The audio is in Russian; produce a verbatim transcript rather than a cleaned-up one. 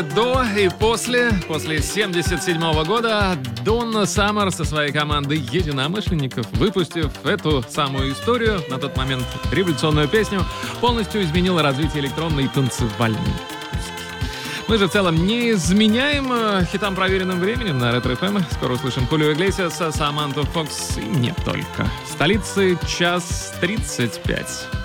До и после, после семьдесят седьмого года, Донна Саммер со своей командой единомышленников, выпустив эту самую историю, на тот момент революционную песню, полностью изменила развитие электронной и танцевальной музыки. Мы же в целом не изменяем хитам, проверенным временем на Ретро эф эм. Скоро услышим Хулио Иглесиаса, Саманту Фокс и не только. В столице час тридцать пять.